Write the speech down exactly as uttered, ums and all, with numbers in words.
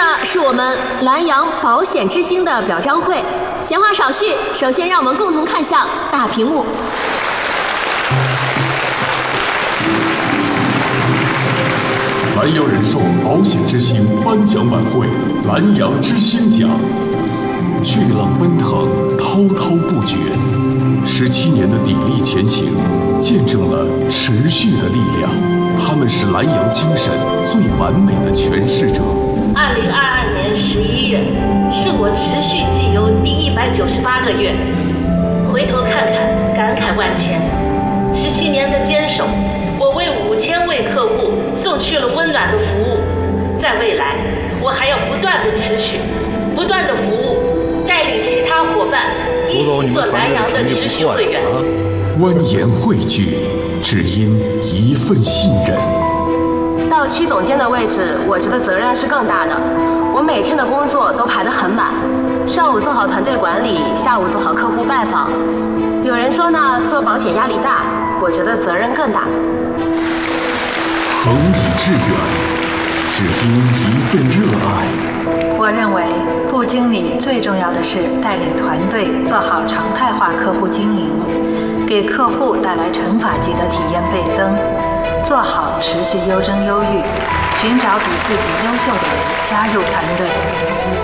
是我们蓝洋保险之星的表彰会。闲话少叙，首先让我们共同看向大屏幕。 蓝洋人寿保险之星颁奖晚会，蓝洋之星奖，巨浪奔腾，滔滔不绝。十七年的砥砺前行，见证了持续的力量。他们是蓝洋精神最完美的诠释者。 二零二二年十一月，是我持续绩优第一百九十八个月。回头看看，感慨万千。十七年的坚守，我为五千位客户送去了温暖的服务。在未来，我还要不断的持续，不断的服务，带领其他伙伴一起做蓝洋的持续会员。 蜿蜒汇聚，只因一份信任。 到区总监的位置，我觉得责任是更大的。我每天的工作都排得很满，上午做好团队管理，下午做好客户拜访。有人说呢，做保险压力大，我觉得责任更大。 恒以致远，只因一份热爱。 我认为部经理最重要的是带领团队做好常态化客户经营，给客户带来乘法级的体验倍增，做好持续优增优育，寻找比自己优秀的人加入团队。